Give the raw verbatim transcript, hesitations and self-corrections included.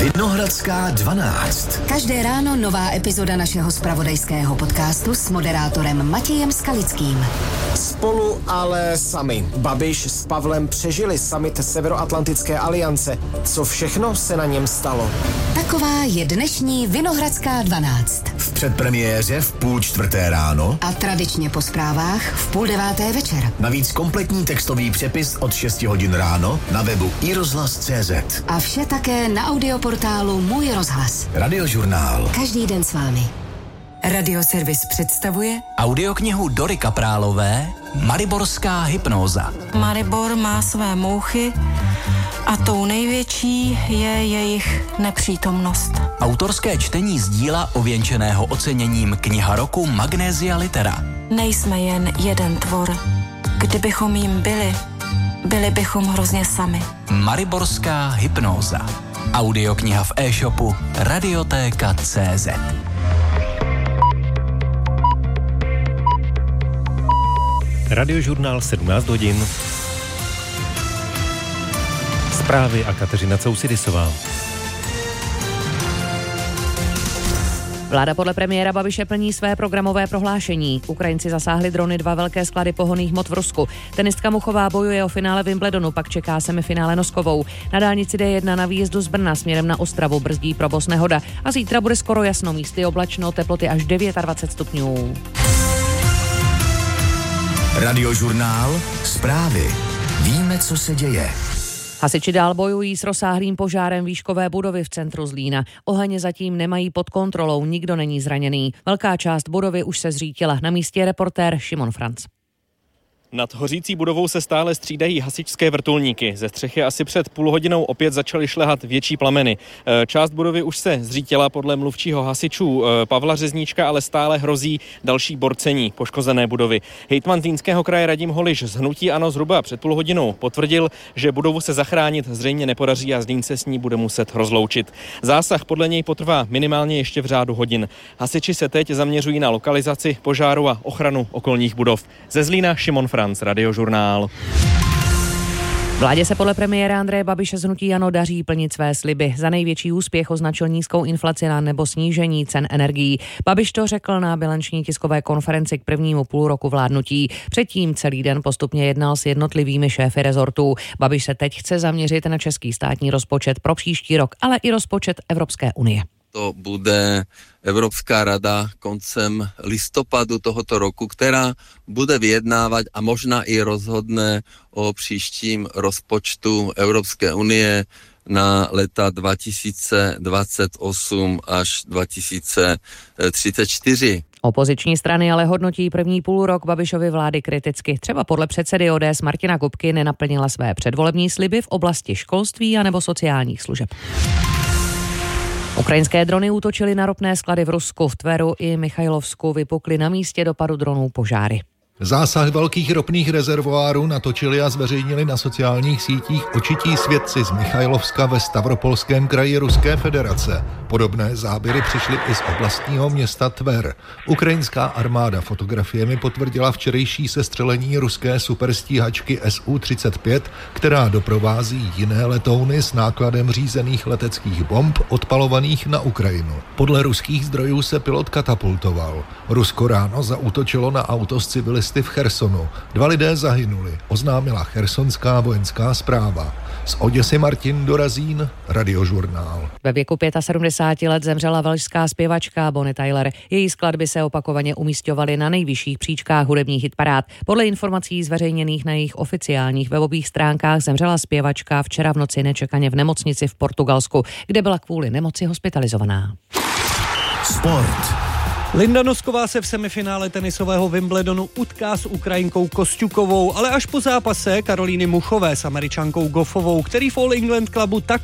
Vinohradská dvanáct. Každé ráno nová epizoda našeho zpravodajského podcastu s moderátorem Matějem Skalickým. Spolu, ale sami. Babiš s Pavlem přežili summit Severoatlantické aliance. Co všechno se na něm stalo? Taková je dnešní Vinohradská dvanáct. V předpremiéře v půl čtvrté ráno a tradičně po zprávách v půl deváté večer. Navíc kompletní textový přepis od šesti hodin ráno na webu i rozhlas tečka cé zet. A vše také na audioportálu Můj rozhlas. Radiožurnál. Každý den s vámi. Radioservis představuje audioknihu Dory Kaprálové Mariborská hypnóza. Maribor má své mouchy a tou největší je jejich nepřítomnost. Autorské čtení z díla ověnčeného oceněním Kniha roku Magnesia Litera. Nejsme jen jeden tvor. Kdybychom jim byli, byli bychom hrozně sami. Mariborská hypnóza. Audiokniha v e-shopu radiotéka tečka cé zet. Radiožurnál sedmnáct hodin. Zprávy a Kateřina Cousidisová. Vláda podle premiéra Babiše plní své programové prohlášení. Ukrajinci zasáhli drony dva velké sklady pohonných hmot v Rusku. Tenistka Muchová bojuje o finále Wimbledonu, pak čeká semifinále Noskovou. Na dálnici dé jedna na výjezdu z Brna směrem na Ostravu brzdí provoz nehoda. A zítra bude skoro jasno, místy oblačno, teploty až dvacet devět stupňů. Radiožurnál. Zprávy. Víme, co se děje. Hasiči dál bojují s rozsáhlým požárem výškové budovy v centru Zlína. Oheň zatím nemají pod kontrolou, nikdo není zraněný. Velká část budovy už se zřítila. Na místě je reportér Šimon Franc. Nad hořící budovou se stále střídají hasičské vrtulníky. Ze střechy asi před půl hodinou opět začaly šlehat větší plameny. Část budovy už se zřítila podle mluvčího hasičů Pavla Řezníčka, ale stále hrozí další borcení poškozené budovy. Hejtman Zlínského kraje Radim Holiš z hnutí ANO zhruba před půl hodinou potvrdil, že budovu se zachránit zřejmě nepodaří a Zlín se s ní bude muset rozloučit. Zásah podle něj potrvá minimálně ještě v řádu hodin. Hasiči se teď zaměřují na lokalizaci požáru a ochranu okolních budov. Ze Zlína Šimon Franc. Radiožurnál. Vládě se podle premiéra Andreje Babiše z hnutí ANO daří plnit své sliby. Za největší úspěch označil nízkou inflaci nebo snížení cen energií. Babiš to řekl na bilanční tiskové konferenci k prvnímu půlroku vládnutí. Předtím celý den postupně jednal s jednotlivými šéfy rezortů. Babiš se teď chce zaměřit na český státní rozpočet pro příští rok, ale i rozpočet Evropské unie. To bude Evropská rada koncem listopadu tohoto roku, která bude vyjednávat a možná i rozhodne o příštím rozpočtu Evropské unie na leta dva tisíce dvacet osm až dva tisíce třicet čtyři. Opoziční strany ale hodnotí první půlrok Babišovy vlády kriticky. Třeba podle předsedy O D S Martina Kupky nenaplnila své předvolební sliby v oblasti školství a nebo sociálních služeb. Ukrajinské drony útočily na ropné sklady v Rusku, v Tveru i Michajlovsku, vypukly na místě dopadu dronů požáry. Zásah velkých ropných rezervoárů natočili a zveřejnili na sociálních sítích očití svědci z Michajlovska ve Stavropolském kraji Ruské federace. Podobné záběry přišly i z oblastního města Tver. Ukrajinská armáda fotografiemi potvrdila včerejší sestřelení ruské superstíhačky S U třicet pět, která doprovází jiné letouny s nákladem řízených leteckých bomb odpalovaných na Ukrajinu. Podle ruských zdrojů se pilot katapultoval. Rusko ráno zaútočilo na auto s civilisty v Chersonu. Dva lidé zahynuli, oznámila chersonská vojenská správa. Z Oděsy Martin Dorazín, Radiožurnál. Ve věku sedmdesáti pěti let zemřela velšská zpěvačka Bonnie Tyler. Její skladby se opakovaně umísťovaly na nejvyšších příčkách hudebních hitparád. Podle informací zveřejněných na jejich oficiálních webových stránkách zemřela zpěvačka včera v noci nečekaně v nemocnici v Portugalsku, kde byla kvůli nemoci hospitalizovaná. Sport. Linda Nosková se v semifinále tenisového Wimbledonu utká s Ukrajinkou Kosťukovou, ale až po zápase Karolíny Muchové s Američankou Goffovou, který v All England Clubu tak